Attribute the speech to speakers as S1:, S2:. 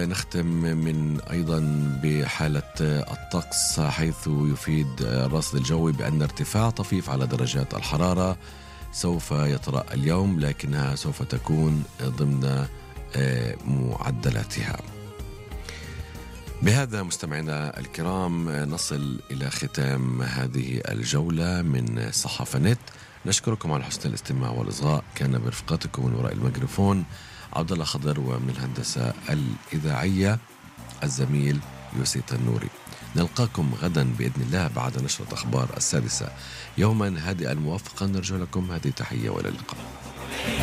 S1: ونختم من أيضا بحالة الطقس، حيث يفيد الرصد الجوي بأن ارتفاع طفيف على درجات الحرارة سوف يطرأ اليوم، لكنها سوف تكون ضمن معدلاتها. بهذا مستمعينا الكرام نصل إلى ختام هذه الجولة من صحافة نت. نشكركم على حسن الاستماع والإصغاء. كان برفقتكم من وراء الميكروفون عبد الله خضر، ومن الهندسة الإذاعية الزميل يوسي تنوري. نلقاكم غدا بإذن الله بعد نشرة أخبار 6 يوما هادئا موفقا. نرجو لكم هذه تحية، وإلى اللقاء.